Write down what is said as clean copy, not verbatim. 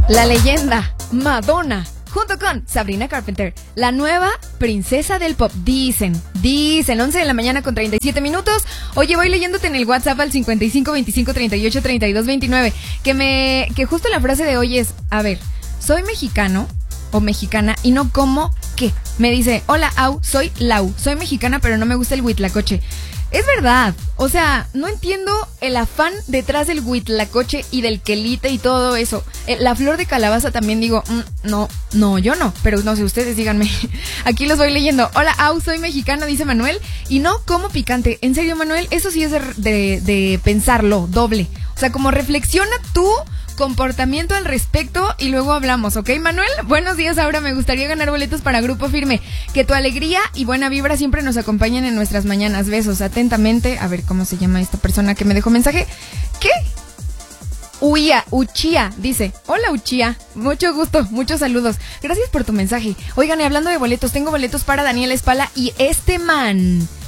La leyenda Madonna, junto con Sabrina Carpenter, la nueva princesa del pop, dicen, 11 de la mañana con 37 minutos. Oye, voy leyéndote en el WhatsApp al 55 25 38 32 29, que justo la frase de hoy es, a ver, soy mexicano o mexicana y no como qué. Me dice, hola, soy Lau, soy mexicana pero no me gusta el huitlacoche. Es verdad, o sea, no entiendo el afán detrás del huitlacoche y del quelite y todo eso. La flor de calabaza también digo, no, yo no, pero no sé, ustedes díganme. Aquí los voy leyendo. Hola, soy mexicana, dice Manuel, y no como picante. En serio, Manuel, eso sí es de pensarlo, doble. O sea, como reflexiona tú comportamiento al respecto y luego hablamos, ¿ok, Manuel? Buenos días, ahora me gustaría ganar boletos para Grupo Firme. Que tu alegría y buena vibra siempre nos acompañen en nuestras mañanas. Besos, atentamente. A ver, ¿cómo se llama esta persona que me dejó mensaje? ¿Qué? Uchía, dice, hola Uchía, mucho gusto, muchos saludos, gracias por tu mensaje. Oigan, y hablando de boletos, tengo boletos para Daniel Espala y este man.